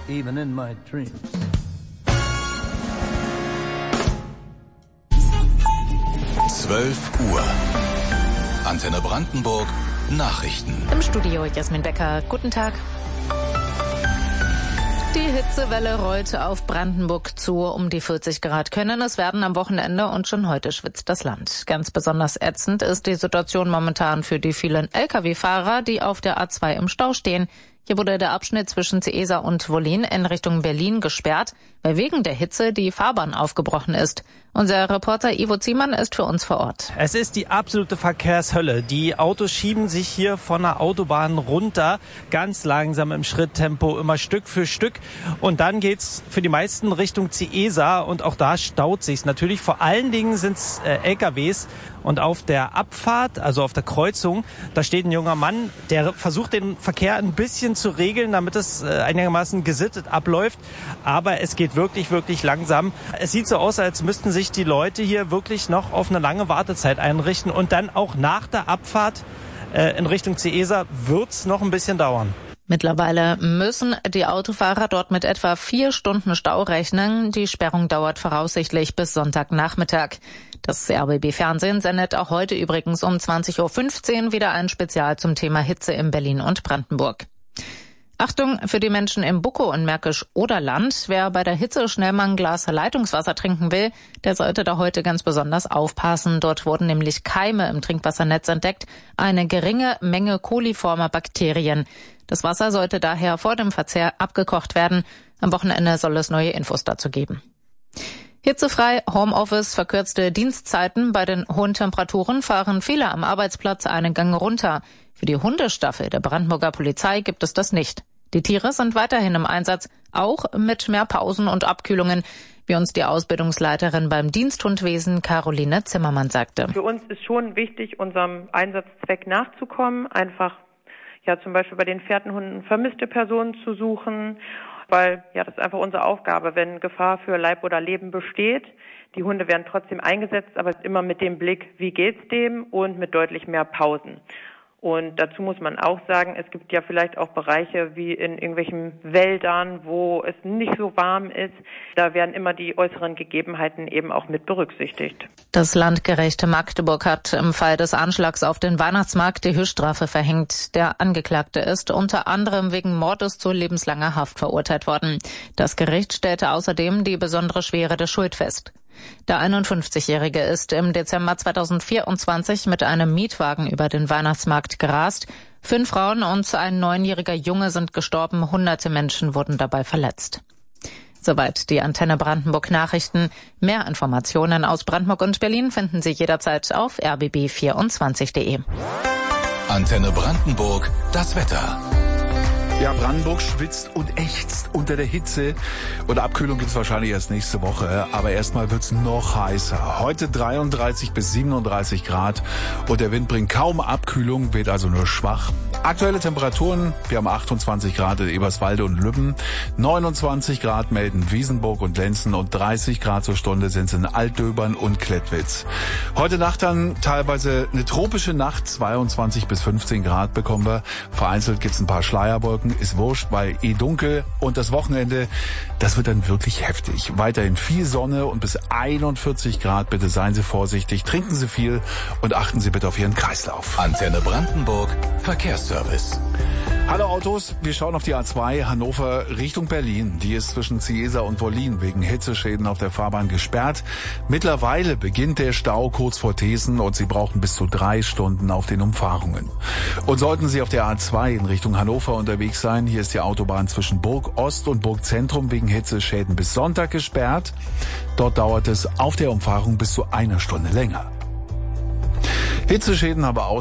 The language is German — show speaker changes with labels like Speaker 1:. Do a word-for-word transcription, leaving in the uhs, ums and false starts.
Speaker 1: even in my dreams.
Speaker 2: zwölf Uhr. Antenne Brandenburg. Nachrichten.
Speaker 3: Im Studio Jasmin Becker. Guten Tag. Die Hitzewelle rollt auf Brandenburg zu. Um die vierzig Grad können es werden am Wochenende und schon heute schwitzt das Land. Ganz besonders ätzend ist die Situation momentan für die vielen L K W-Fahrer, die auf der A zwei im Stau stehen. Hier wurde der Abschnitt zwischen Ciesa und Wollin in Richtung Berlin gesperrt, weil wegen der Hitze die Fahrbahn aufgebrochen ist. Unser Reporter Ivo Ziemann ist für uns vor Ort.
Speaker 4: Es ist die absolute Verkehrshölle. Die Autos schieben sich hier von der Autobahn runter, ganz langsam im Schritttempo, immer Stück für Stück. Und dann geht's für die meisten Richtung Ciesa und auch da staut sich's. Natürlich vor allen Dingen sind's äh, L K Ws. Und auf der Abfahrt, also auf der Kreuzung, da steht ein junger Mann, der versucht den Verkehr ein bisschen zu regeln, damit es äh, einigermaßen gesittet abläuft. Aber es geht wirklich, wirklich langsam. Es sieht so aus, als müssten sich die Leute hier wirklich noch auf eine lange Wartezeit einrichten. Und dann auch nach der Abfahrt äh, in Richtung Ciesa wird's noch ein bisschen dauern.
Speaker 3: Mittlerweile müssen die Autofahrer dort mit etwa vier Stunden Stau rechnen. Die Sperrung dauert voraussichtlich bis Sonntagnachmittag. Das R B B-Fernsehen sendet auch heute übrigens um zwanzig Uhr fünfzehn wieder ein Spezial zum Thema Hitze in Berlin und Brandenburg. Achtung für die Menschen im Buckow und Märkisch-Oderland. Wer bei der Hitze schnell mal ein Glas Leitungswasser trinken will, der sollte da heute ganz besonders aufpassen. Dort wurden nämlich Keime im Trinkwassernetz entdeckt, eine geringe Menge koliformer Bakterien. Das Wasser sollte daher vor dem Verzehr abgekocht werden. Am Wochenende soll es neue Infos dazu geben. Hitzefrei, Homeoffice, verkürzte Dienstzeiten. Bei den hohen Temperaturen fahren viele am Arbeitsplatz einen Gang runter. Für die Hundestaffel der Brandenburger Polizei gibt es das nicht. Die Tiere sind weiterhin im Einsatz, auch mit mehr Pausen und Abkühlungen, wie uns die Ausbildungsleiterin beim Diensthundwesen Caroline Zimmermann sagte.
Speaker 5: Für uns ist schon wichtig, unserem Einsatzzweck nachzukommen, einfach ja zum Beispiel bei den Fährtenhunden vermisste Personen zu suchen, weil ja das ist einfach unsere Aufgabe, wenn Gefahr für Leib oder Leben besteht. Die Hunde werden trotzdem eingesetzt, aber immer mit dem Blick, wie geht's dem und mit deutlich mehr Pausen. Und dazu muss man auch sagen, es gibt ja vielleicht auch Bereiche wie in irgendwelchen Wäldern, wo es nicht so warm ist. Da werden immer die äußeren Gegebenheiten eben auch mit berücksichtigt.
Speaker 3: Das landgerechte Magdeburg hat im Fall des Anschlags auf den Weihnachtsmarkt die Höchststrafe verhängt. Der Angeklagte ist unter anderem wegen Mordes zu lebenslanger Haft verurteilt worden. Das Gericht stellte außerdem die besondere Schwere der Schuld fest. Der einundfünfzigjährige ist im Dezember zweitausendvierundzwanzig mit einem Mietwagen über den Weihnachtsmarkt gerast. Fünf Frauen und ein neunjähriger Junge sind gestorben, hunderte Menschen wurden dabei verletzt. Soweit die Antenne Brandenburg Nachrichten. Mehr Informationen aus Brandenburg und Berlin finden Sie jederzeit auf r b b vierundzwanzig punkt de.
Speaker 2: Antenne Brandenburg, das Wetter.
Speaker 6: Ja, Brandenburg schwitzt und ächzt unter der Hitze. Und Abkühlung gibt's wahrscheinlich erst nächste Woche. Aber erstmal wird's noch heißer. Heute dreiunddreißig bis siebenunddreißig Grad. Und der Wind bringt kaum Abkühlung, weht also nur schwach. Aktuelle Temperaturen, wir haben achtundzwanzig Grad in Eberswalde und Lübben. neunundzwanzig Grad melden Wiesenburg und Lenzen. Und dreißig Grad zur Stunde sind's in Altdöbern und Klettwitz. Heute Nacht dann teilweise eine tropische Nacht. zweiundzwanzig bis fünfzehn Grad bekommen wir. Vereinzelt gibt's ein paar Schleierwolken. Ist wurscht, weil eh dunkel. Und das Wochenende, das wird dann wirklich heftig. Weiterhin viel Sonne und bis einundvierzig Grad. Bitte seien Sie vorsichtig, trinken Sie viel und achten Sie bitte auf Ihren Kreislauf.
Speaker 2: Antenne Brandenburg, Verkehrsservice.
Speaker 6: Hallo Autos, wir schauen auf die A zwei Hannover Richtung Berlin. Die ist zwischen Ciesa und Wollin wegen Hitzeschäden auf der Fahrbahn gesperrt. Mittlerweile beginnt der Stau kurz vor Thesen und Sie brauchen bis zu drei Stunden auf den Umfahrungen. Und sollten Sie auf der A zwei in Richtung Hannover unterwegs sein, hier ist die Autobahn zwischen Burg Ost und Burg Zentrum wegen Hitzeschäden bis Sonntag gesperrt. Dort dauert es auf der Umfahrung bis zu einer Stunde länger. Hitzeschäden aber aus